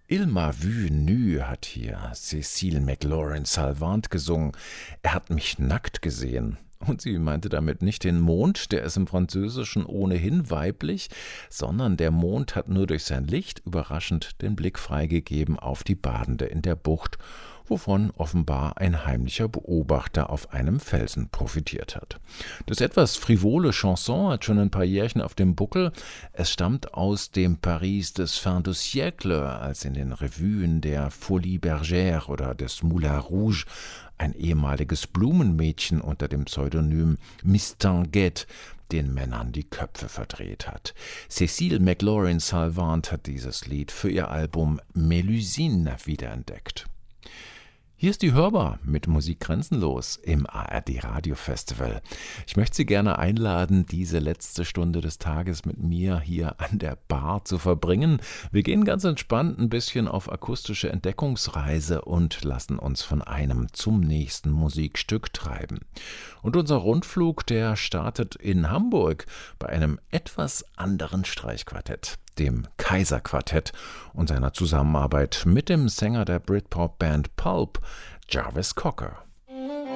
Il m'a vu nu hat hier Cécile McLaurin-Salvant gesungen. Er hat mich nackt gesehen. Und sie meinte damit nicht den Mond, der ist im Französischen ohnehin weiblich, sondern der Mond hat nur durch sein Licht überraschend den Blick freigegeben auf die Badende in der Bucht, wovon offenbar ein heimlicher Beobachter auf einem Felsen profitiert hat. Das etwas frivole Chanson hat schon ein paar Jährchen auf dem Buckel. Es stammt aus dem Paris des Fin de siècle, als in den Revuen der Folie Bergère oder des Moulin Rouge ein ehemaliges Blumenmädchen unter dem Pseudonym Miss Tinguette den Männern die Köpfe verdreht hat. Cécile McLaurin-Salvant hat dieses Lied für ihr Album Mélusine wiederentdeckt. Hier ist die Hörbar mit Musik grenzenlos im ARD Radio Festival. Ich möchte Sie gerne einladen, diese letzte Stunde des Tages mit mir hier an der Bar zu verbringen. Wir gehen ganz entspannt ein bisschen auf akustische Entdeckungsreise und lassen uns von einem zum nächsten Musikstück treiben. Und unser Rundflug, der startet in Hamburg bei einem etwas anderen Streichquartett, dem Kaiser-Quartett und seiner Zusammenarbeit mit dem Sänger der Britpop-Band Pulp, Jarvis Cocker.